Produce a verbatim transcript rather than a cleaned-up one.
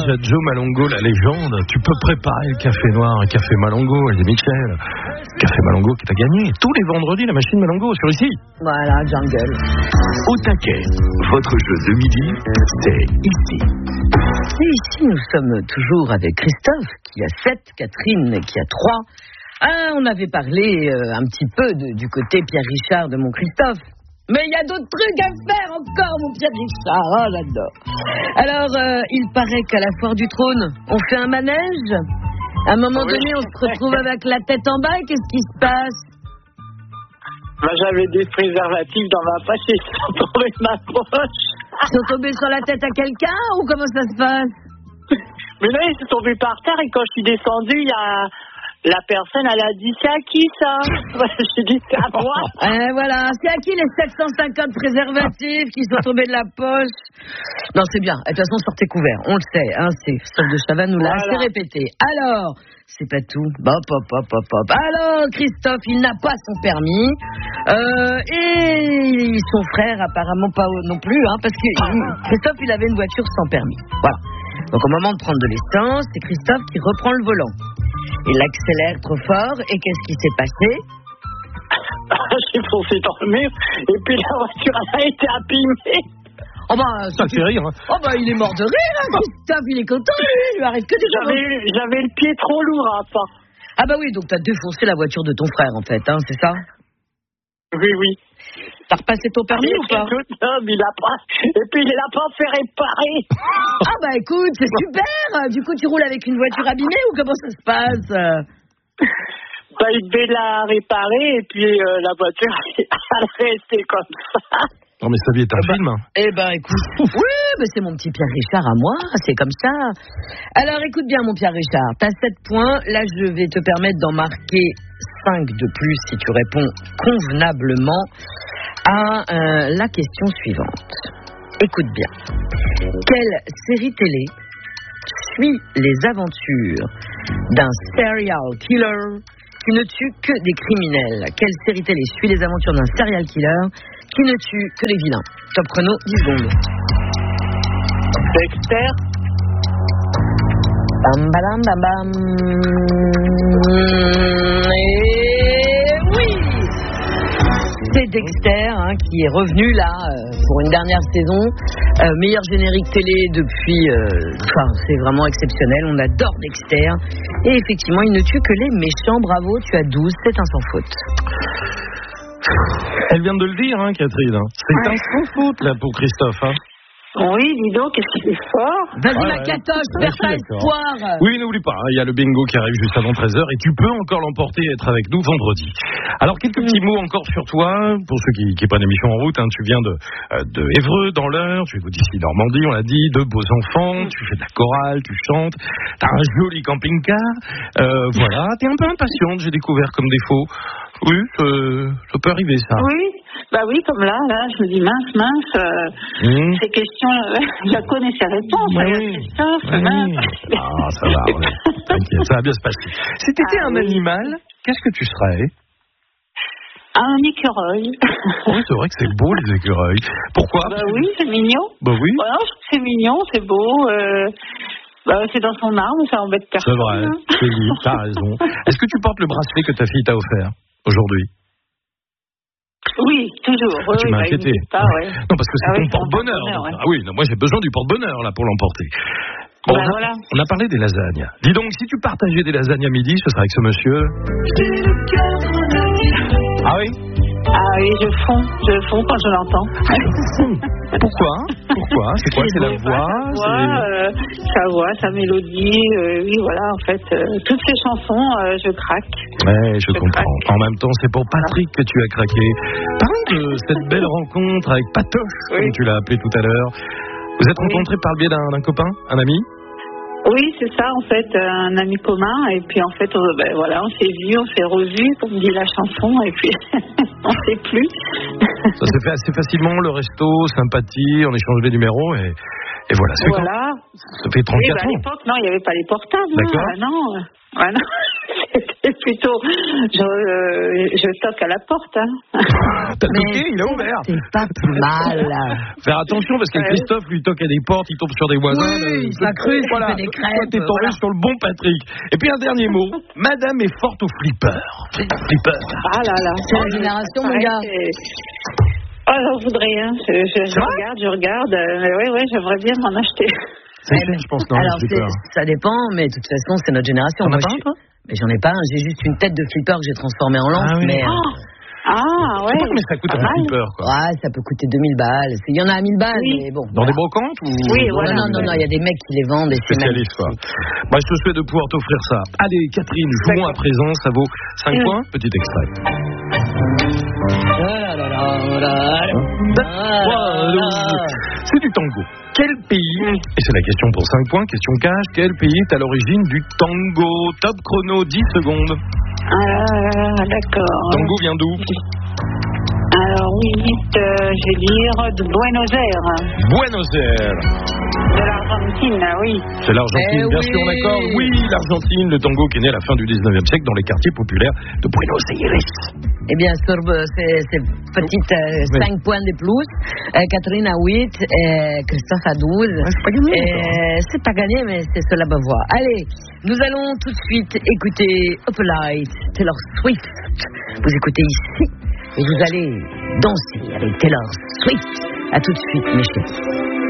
hommage à Joe Malongo, la légende. Tu peux préparer le café noir, un café Malongo, et Michel. Café Malongo qui t'a gagné tous les vendredis la machine Malongo sur ici. Voilà, jungle. Au taquet, votre jeu de midi, c'est ici. Et ici, nous sommes toujours avec Christophe, qui a sept, Catherine, qui a trois. Ah, on avait parlé euh, un petit peu de, du côté Pierre Richard de mon Christophe. Mais il y a d'autres trucs à faire encore, mon Pierre Richard. Oh, j'adore. Alors, euh, il paraît qu'à la foire du trône, on fait un manège. À un moment oui. donné, on se retrouve avec la tête en bas. Qu'est-ce qui se passe? Bah, j'avais des préservatifs dans ma poche et ils sont tombés de ma poche. Ils sont tombés sur la tête à quelqu'un ou comment ça se passe? Mais là, ils sont tombés par terre et quand je suis descendue, il y a... La personne, elle a dit, c'est à qui ça? J'ai dit, c'est à moi. Euh, voilà, c'est à qui les sept cent cinquante préservatifs qui sont tombés de la poche? Non, c'est bien. De toute façon, sortez couverts. On le sait, hein, c'est Christophe de Chavannes nous l'a voilà. assez répété. Alors, c'est pas tout. Hop, hop, hop, hop, hop. Alors, Christophe, il n'a pas son permis. Euh, et son frère, apparemment pas non plus, hein, parce que Christophe, il avait une voiture sans permis. Voilà. Donc, au moment de prendre de l'essence, c'est Christophe qui reprend le volant. Il accélère trop fort, et qu'est-ce qui s'est passé? J'ai foncé dans le mur, et puis la voiture a été abîmée. Oh bah, ça fait rire. Hein. Oh bah, il est mort de rire, hein, Christophe, il est content, lui, il lui arrive que des choses. J'avais, j'avais le pied trop lourd à part. Ah bah oui, donc t'as défoncé la voiture de ton frère, en fait, hein, c'est ça? Oui, oui. T'as repassé ton permis ou pas? Non, mais il a pas. Et puis il l'a pas fait réparer. Ah bah écoute, c'est super. Du coup, tu roules avec une voiture abîmée ou comment ça se passe? Bah, il devait la réparer et puis euh, la voiture, elle est restée comme ça. Non mais sa vie est un eh ben, film. Eh ben écoute, oui, mais c'est mon petit Pierre Richard à moi, c'est comme ça. Alors écoute bien mon Pierre Richard, t'as sept points, là je vais te permettre d'en marquer cinq de plus si tu réponds convenablement à euh, la question suivante. Écoute bien. Quelle série télé suit les aventures d'un serial killer qui ne tue que des criminels? Quelle série télé suit les aventures d'un serial killer qui ne tue que les vilains? Top chrono, dix secondes. Dexter. Bam, bam, bam, bam. Et oui, c'est Dexter hein, qui est revenu là euh, pour une dernière saison. Euh, meilleur générique télé depuis... Euh, enfin, c'est vraiment exceptionnel. On adore Dexter. Et effectivement, il ne tue que les méchants. Bravo, tu as douze, c'est un sans faute. Elle vient de le dire, hein, Catherine. C'est ouais. un sans faute, là, pour Christophe. Hein. Oui, dis donc, qu'est-ce qu'il est fort. Vas-y, ouais, ma ouais. catoche, perds pas espoir. Oui, n'oublie pas, il hein, y a le bingo qui arrive juste avant treize heures et tu peux encore l'emporter et être avec nous vendredi. Alors, quelques petits mots encore sur toi, pour ceux qui, qui prennent l'émission en route. Hein, tu viens de, euh, de Évreux, dans l'Eure, tu écoutes ici Normandie, on l'a dit, deux beaux enfants, tu fais de la chorale, tu chantes, t'as un joli camping-car. Euh, voilà, t'es un peu impatiente, j'ai découvert comme défaut. Oui, ça, ça peut arriver, ça. Oui, bah oui, comme là, là, je me dis mince, mince, euh, mmh. ces questions, euh, je connais ces réponses. Oui, Christophe, oui. mince. Ah, ça va, oui. T'inquiète, ça va bien se passer. Si t'étais ah, un oui. animal, qu'est-ce que tu serais? Un écureuil. Oui, c'est vrai que c'est beau, les écureuils. Pourquoi? Bah oui, c'est mignon. Bah oui. Voilà, je trouve que c'est mignon, c'est beau, euh... Bah, c'est dans son arme, ça embête personne. C'est vrai, hein. c'est lui, t'as raison. Est-ce que tu portes le bracelet que ta fille t'a offert aujourd'hui? Oui, toujours. Ah, tu oui, m'as bah, inquiété. Pas, ouais. Non, parce que c'est ah, ton oui, porte-bonheur. porte-bonheur ouais. Ah oui, non, moi j'ai besoin du porte-bonheur là pour l'emporter. Bon, bah, on, a, voilà. on a parlé des lasagnes. Dis donc, si tu partageais des lasagnes à midi, ce serait avec ce monsieur. Ah oui? Ah oui, je fonds, je fonds quand je l'entends. Pourquoi? Pourquoi? C'est quoi? C'est la voix? Sa voix, euh, sa voix, sa mélodie, euh, oui, voilà, en fait, euh, toutes ces chansons, euh, je craque. Ouais, je, je comprends. Craque. En même temps, c'est pour Patrick que tu as craqué. Parlons de cette belle rencontre avec Patoche, oui. comme tu l'as appelé tout à l'heure. Vous êtes rencontrés oui. par le biais d'un, d'un copain, un ami? Oui, c'est ça, en fait, un ami commun, et puis en fait, on, ben, voilà, on s'est vu, on s'est revu, comme dit la chanson, et puis on sait plus. Ça s'est fait assez facilement, le resto, sympathie, on échange les numéros, et, et voilà. C'est voilà. Quand ça fait trente-quatre oui, bah, ans. À l'époque, non, il n'y avait pas les portables. D'accord. Hein, non, ah, non. C'était plutôt, je, euh, je toque à la porte. Hein. T'as toqué, il a ouvert. C'est pas plus mal. Faire attention parce que Ouais. Christophe lui toque à des portes, il tombe sur des voisins. Oui, il s'incruste, il fait des crêpes, Toi, t'es tombé voilà. sur le bon Patrick. Et puis un dernier mot. Madame est forte au flipper. Flipper. Ah là là. C'est la génération, mon gars. Oh, j'en voudrais, hein. Je, je, je regarde, je regarde. Euh, oui, oui, j'aimerais bien m'en acheter. C'est cher, je pense, non, Alors, le c'est- flipper. ça dépend, mais de toute façon, c'est notre génération. T'en as Moi, pas je un, suis- toi Mais j'en ai pas un. J'ai juste une tête de flipper que j'ai transformée en lampe. Ah oui. Mais, euh, Oh, ah, Je ouais. sais pas combien ça coûte pas un mal. flipper, quoi. ouais, ça peut coûter deux mille balles. Il y en a à mille balles, Oui. mais bon. Dans voilà. des brocantes ou Oui, Non, voilà. non, non, non, il y a des mecs qui les vendent et c'est spécialistes, quoi. Bah, je te souhaite de pouvoir t'offrir ça. Allez, Catherine, jouons à D'accord. présent. Ça vaut cinq Mm. points. Petit extrait. C'est du tango. Quel pays, et c'est la question pour cinq points, question cash, quel pays est à l'origine du tango? Top chrono, dix secondes. Ah, d'accord. Tango vient d'où? Alors, oui, vite, euh, je vais dire de Buenos Aires. Buenos Aires. De l'Argentine, oui. C'est l'Argentine, Eh bien oui. sûr, d'accord. Oui, l'Argentine, le tango qui est né à la fin du dix-neuvième siècle dans les quartiers populaires de Buenos Aires. Eh bien, sur euh, ces, ces petites Oui. cinq points de plus, euh, Catherine a huit, euh, Christophe a douze. Ouais, c'est pas gagné, Euh, c'est pas gagné, mais c'est cela va voir. Allez, nous allons tout de suite écouter Opalite, Taylor Swift. Vous écoutez ici et vous allez danser avec Taylor Swift. À tout de suite, mes chéris.